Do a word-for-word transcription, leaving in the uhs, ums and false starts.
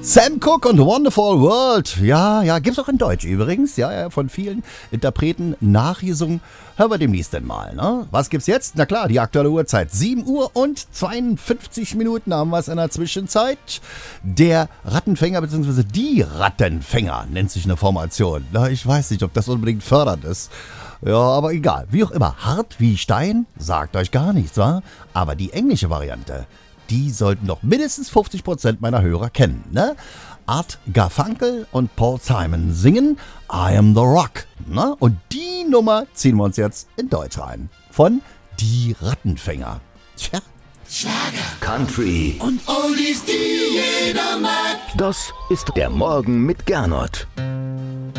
Sam Cooke und Wonderful World. Ja, ja, gibt's auch in Deutsch übrigens. Ja, ja, von vielen Interpreten nachgesungen. Hören wir demnächst denn mal, ne? Was gibt's jetzt? Na klar, die aktuelle Uhrzeit. sieben Uhr und zweiundfünfzig Minuten haben wir es in der Zwischenzeit. Der Rattenfänger bzw. die Rattenfänger nennt sich eine Formation. Na, ich weiß nicht, ob das unbedingt fördernd ist. Ja, aber egal. Wie auch immer, hart wie Stein, sagt euch gar nichts, wa? Aber die englische Variante, die sollten doch mindestens fünfzig Prozent meiner Hörer kennen, ne? Art Garfunkel und Paul Simon singen I Am The Rock, ne? Und die Nummer ziehen wir uns jetzt in Deutsch rein. Von Die Rattenfänger. Tja. Schlager, Country und Oldies, die jeder mag. Das ist der Morgen mit Gernot.